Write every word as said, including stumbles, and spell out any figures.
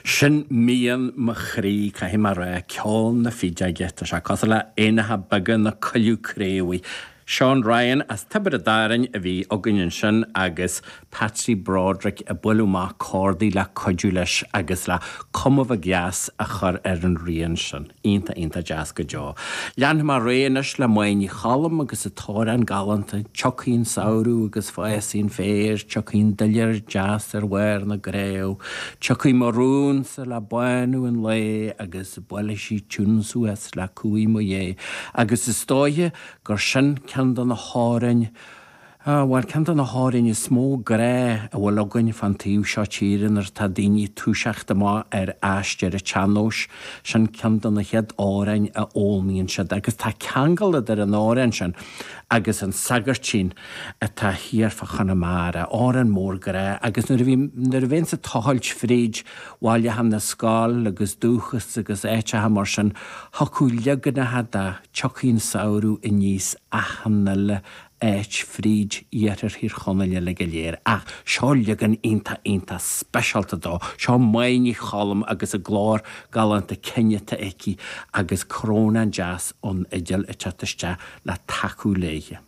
Sin mian ma chrí ca hi mar ra ceol na fideige tá se cos le éanathe bagan na coiliúcréí. Sean Ryan as tabar a darin a bhí ogainn sin agus Patsy Broderick a buúma códaí le coidú leis agus le cumamh gas a chur ar an rion sin. Ínta ínta jazz go jo. Lean mar réanis le maoin chalam agus a tóir an galanta, chocaín saoú agus fáasín féir, chocaín dillir jazz ar bhair na gréo, chocaí marún sa le bainú an le agus bualaisí túnsú as le cuaí mo dhé. Agus is stáithe gur sin Candan na hárain, bhil candan na hárain is smó gré a bhfuil againn fan tíú seo tíran ar tá daoine túiseachta má ar aistear a teanóis sin candan na head árain a ólmíonn siad agus tá ceangal ar an árain sin agus an sagartín a tá hiarfachan na mara árain mór gré agus nuair a bhíonn sa táhailt fríd bháile ham na scáil agus dúchas agus éite ha mar sin thacú leganathe de chocaín saoú i níos achanna éit fríd iartar hir chonaile le go léir ach seo legan ínta ínta speisialta dó seo maoin chalam agus a glár galanta cinneta eici agus cróna jazz ón idir i teataiste le taú léige.